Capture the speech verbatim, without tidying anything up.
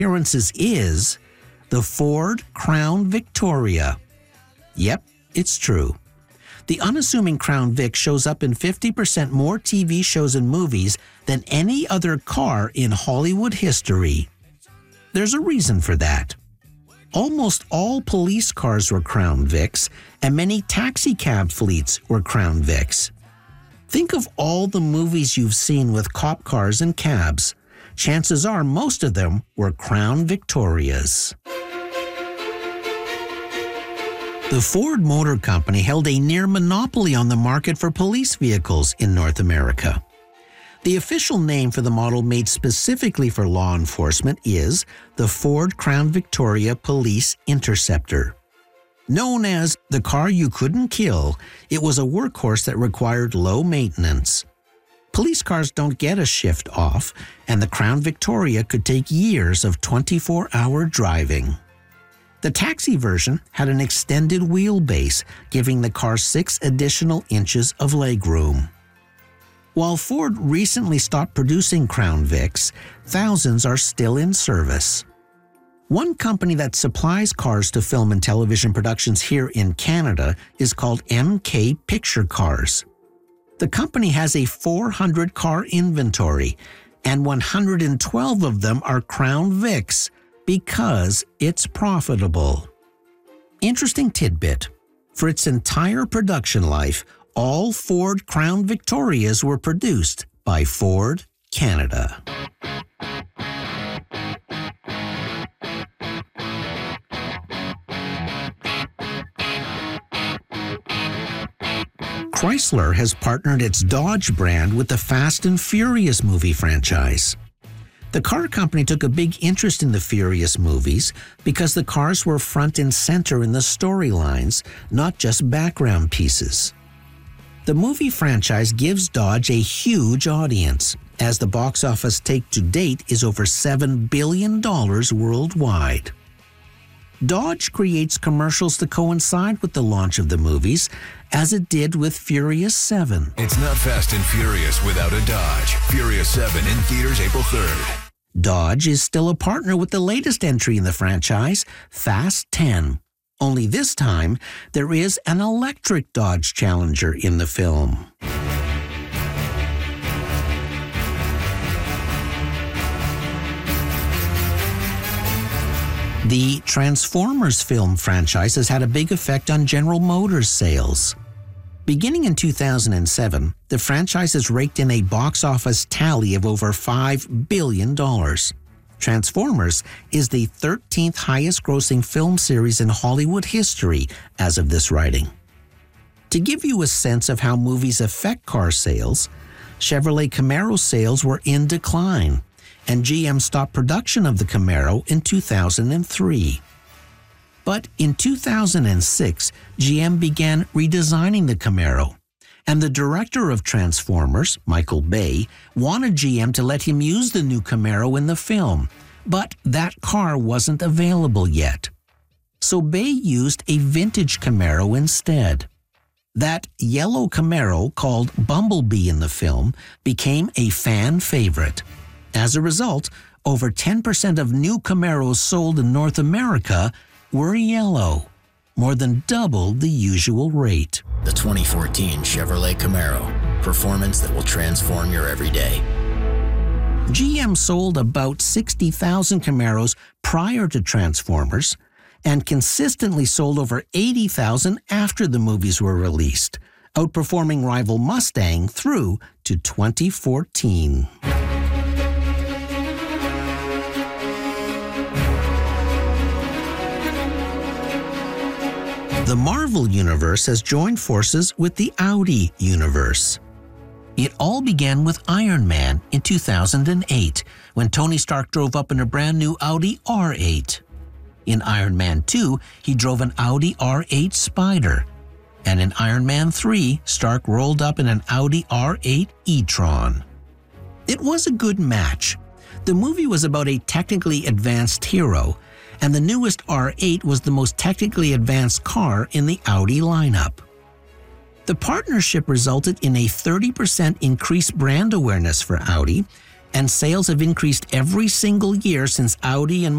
appearances is the Ford Crown Victoria. Yep, it's true. The unassuming Crown Vic shows up in fifty percent more T V shows and movies than any other car in Hollywood history. There's a reason for that. Almost all police cars were Crown Vics, and many taxi cab fleets were Crown Vics. Think of all the movies you've seen with cop cars and cabs. Chances are most of them were Crown Victorias. The Ford Motor Company held a near monopoly on the market for police vehicles in North America. The official name for the model made specifically for law enforcement is the Ford Crown Victoria Police Interceptor. Known as the car you couldn't kill, it was a workhorse that required low maintenance. Police cars don't get a shift off, and the Crown Victoria could take years of twenty-four hour driving. The taxi version had an extended wheelbase, giving the car six additional inches of legroom. While Ford recently stopped producing Crown Vics, thousands are still in service. One company that supplies cars to film and television productions here in Canada is called M K Picture Cars. The company has a four hundred car inventory, and one hundred twelve of them are Crown Vics because it's profitable. Interesting tidbit. For its entire production life, all Ford Crown Victorias were produced by Ford Canada. Chrysler has partnered its Dodge brand with the Fast and Furious movie franchise. The car company took a big interest in the Furious movies because the cars were front and center in the storylines, not just background pieces. The movie franchise gives Dodge a huge audience, as the box office take to date is over seven billion dollars worldwide. Dodge creates commercials to coincide with the launch of the movies, as it did with Furious seven. It's not Fast and Furious without a Dodge. Furious seven in theaters April third. Dodge is still a partner with the latest entry in the franchise, Fast ten. Only this time, there is an electric Dodge Challenger in the film. The Transformers film franchise has had a big effect on General Motors sales. Beginning in two thousand seven, the franchise has raked in a box office tally of over five billion dollars. Transformers is the thirteenth highest grossing film series in Hollywood history as of this writing. To give you a sense of how movies affect car sales, Chevrolet Camaro sales were in decline, and G M stopped production of the Camaro in two thousand three. But in two thousand six, G M began redesigning the Camaro, and the director of Transformers, Michael Bay, wanted G M to let him use the new Camaro in the film, but that car wasn't available yet. So Bay used a vintage Camaro instead. That yellow Camaro, called Bumblebee in the film, became a fan favorite. As a result, over ten percent of new Camaros sold in North America were yellow, more than double the usual rate. The twenty fourteen Chevrolet Camaro, performance that will transform your everyday. G M sold about sixty thousand Camaros prior to Transformers and consistently sold over eighty thousand after the movies were released, outperforming rival Mustang through to twenty fourteen. The Marvel Universe has joined forces with the Audi Universe. It all began with Iron Man in two thousand eight, when Tony Stark drove up in a brand new Audi R eight. In Iron Man two, he drove an Audi R eight Spider. And in Iron Man three, Stark rolled up in an Audi R eight e-tron. It was a good match. The movie was about a technically advanced hero, and the newest R eight was the most technically advanced car in the Audi lineup. The partnership resulted in a thirty percent increased brand awareness for Audi, and sales have increased every single year since Audi and